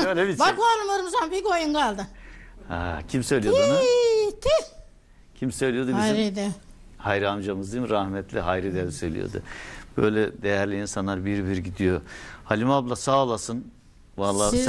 Öyle bir Bak oğlum Irmızan bir koyun kaldı. Ha, kim söylüyordu onu? Tih. Kim söylüyordu bizim? Hayri'de. Hayri amcamız değil mi? Rahmetli Hayri de söylüyordu. Böyle değerli insanlar bir bir gidiyor. Halime abla sağ olasın. Vallahi Siz